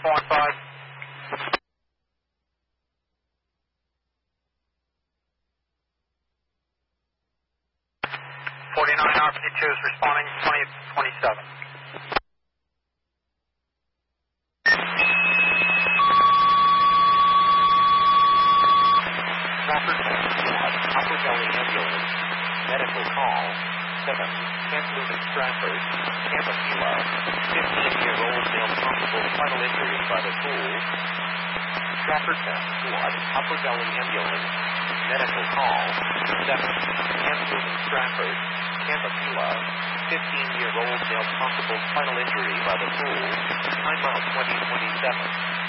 415. 49 RPD2 is responding 2027. Crawford Squad, Upper Valley Ambulance, medical call, 7, Camp Lumen Stratford, Tampa Pila, 15-year-old male possible spinal injury by the pool. Crawford Squad, Upper Valley Ambulance, medical call, 7, Camp Lumen Stratford, Tampa Pila, 15-year-old male possible spinal injury by the pool, time out 2027.